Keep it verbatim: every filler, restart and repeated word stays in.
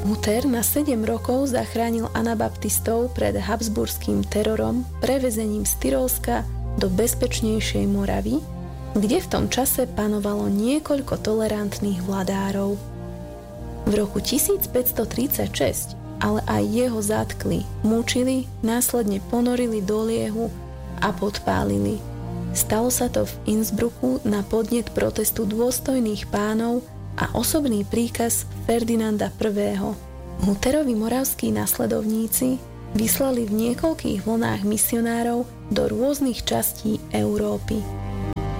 Hutter na sedem rokov zachránil anabaptistov pred habsburským terorom prevezením z Tyrolska do bezpečnejšej Moravy, kde v tom čase panovalo niekoľko tolerantných vladárov. V roku tisícpäťstotridsaťšesť ale aj jeho zatkli, mučili, následne ponorili do liehu a podpálili. Stalo sa to v Innsbrucku na podnet protestu dôstojných pánov a osobný príkaz Ferdinanda prvého. Hutterovi moravskí nasledovníci vyslali v niekoľkých vlnách misionárov do rôznych častí Európy.